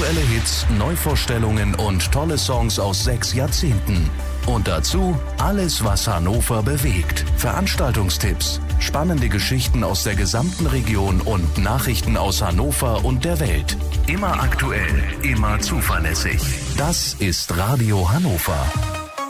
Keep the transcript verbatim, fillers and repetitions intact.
Aktuelle Hits, Neuvorstellungen und tolle Songs aus sechs Jahrzehnten. Und dazu alles, was Hannover bewegt. Veranstaltungstipps, spannende Geschichten aus der gesamten Region und Nachrichten aus Hannover und der Welt. Immer aktuell, immer zuverlässig. Das ist Radio Hannover.